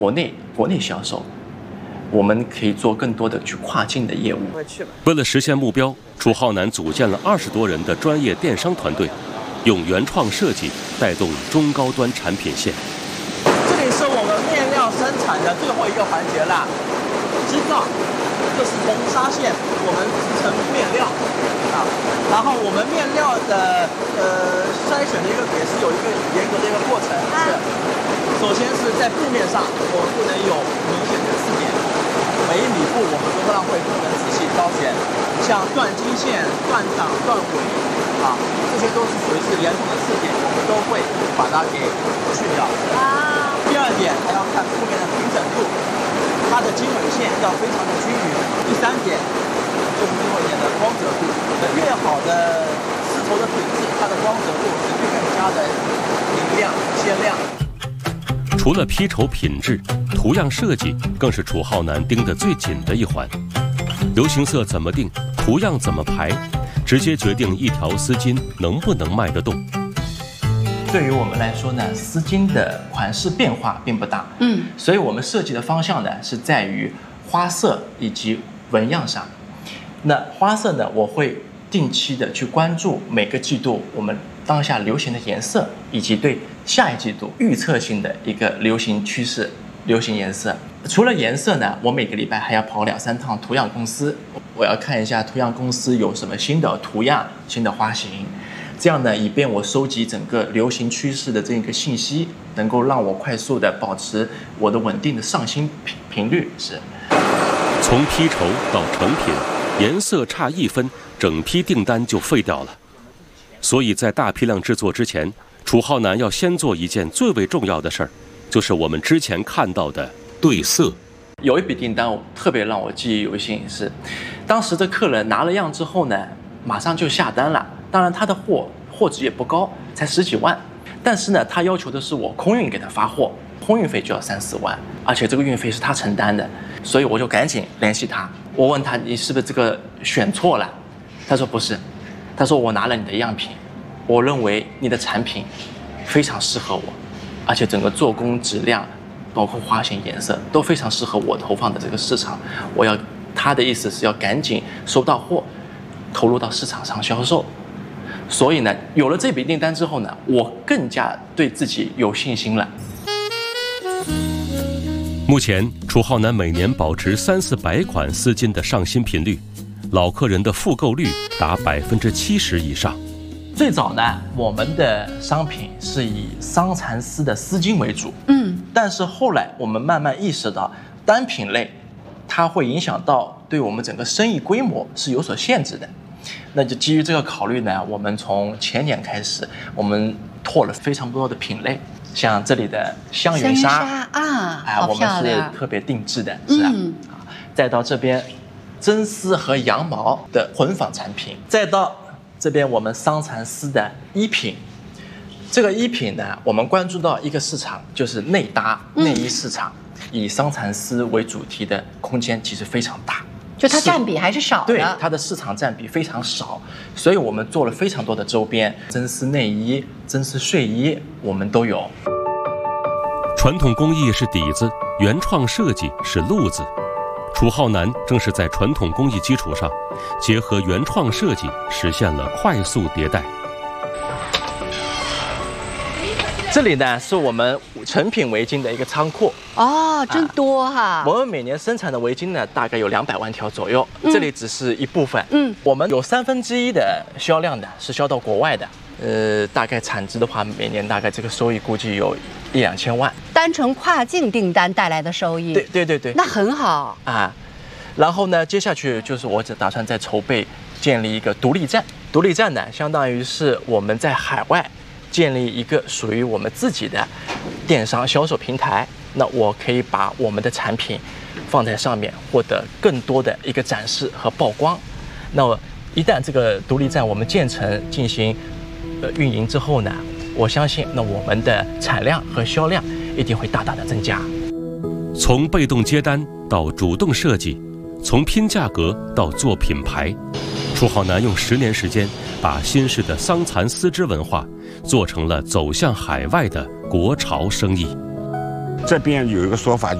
国内销售，我们可以做更多的去跨境的业务。 为了实现目标，楚浩南组建了20多人的专业电商团队，用原创设计带动中高端产品线。 这里是我们面料生产的最后一个环节啦，织造。这是从纱线我们织成面料啊，然后我们面料的筛选的一个也是有一个严格的一个过程，是首先是在布面上我们不能有明显的刺点，每一米布我们都会很仔细挑选，像断筋线、断档、断尾啊，这些都是属于是严重的刺点，我们都会把它给去掉。第二点还要看布面的平整度。它的经纬线要非常的均匀。第三点就是最后一点的光泽度，越好的丝绸的品质，它的光泽度是更加的明亮鲜亮。 除了批绸品质，图样设计更是楚浩南盯得最紧的一环。流行色怎么定，图样怎么排，直接决定一条丝巾能不能卖得动。 对于我们来说呢，丝巾的款式变化并不大，所以我们设计的方向呢是在于花色以及纹样上。那花色呢，我会定期的去关注每个季度我们当下流行的颜色，以及对下一季度预测性的一个流行趋势、流行颜色。除了颜色呢，我每个礼拜还要跑2、3趟图样公司，我要看一下图样公司有什么新的图样、新的花型。这样呢，以便我收集整个流行趋势的这一个信息，能够让我快速的保持我的稳定的上新频率。是从批绸到成品，颜色差1分，整批订单就废掉了。所以在大批量制作之前，楚浩南要先做一件最为重要的事儿，就是我们之前看到的对色。 有一笔订单特别让我记忆犹新，是当时的客人拿了样之后呢，马上就下单了。当然他的货值也不高，才10几万，但是呢，他要求的是我空运给他发货，空运费就要3、4万，而且这个运费是他承担的，所以我就赶紧联系他。我问他，你是不是这个选错了？他说不是，他说我拿了你的样品，我认为你的产品非常适合我，而且整个做工质量，包括花型颜色都非常适合我投放的这个市场。他的意思是要赶紧收到货，投入到市场上销售。所以呢，有了这笔订单之后呢，我更加对自己有信心了。 目前，楚浩南每年保持3、400款丝巾的上新频率，老客人的复购率达70%以上。 最早呢，我们的商品是以桑蚕丝的丝巾为主，但是后来我们慢慢意识到，单品类它会影响到对我们整个生意规模是有所限制的。那就基于这个考虑呢，我们从前年开始，我们拓了非常多的品类，像这里的香云纱我们是特别定制的，是啊，再到这边真丝和羊毛的混纺产品，再到这边我们桑蚕丝的衣品。这个衣品呢，我们关注到一个市场，就是内搭内衣市场，以桑蚕丝为主题的空间其实非常大。 就它占比还是少的， 对，它的市场占比非常少，所以我们做了非常多的周边，真丝内衣、真丝睡衣，我们都有。 传统工艺是底子，原创设计是路子。楚浩南正是在传统工艺基础上，结合原创设计，实现了快速迭代。 这里呢是我们成品围巾的一个仓库真多哈！ 我们每年生产的围巾呢，大概有200万条左右，这里只是一部分。我们有1/3的销量的是销到国外的，大概产值的话，每年大概这个收益估计有1、2千万。 单纯跨境订单带来的收益， 对， 那很好啊。然后呢，接下去就是我只打算在筹备建立一个独立站。独立站呢，相当于是我们在海外建立一个属于我们自己的电商销售平台，那我可以把我们的产品放在上面，获得更多的一个展示和曝光。那么一旦这个独立站我们建成进行运营之后呢，我相信那我们的产量和销量一定会大大的增加。 从被动接单到主动设计，从拼价格到做品牌，楚浩南用10年时间，把新式的桑蚕丝织文化做成了走向海外的国潮生意。 这边有一个说法。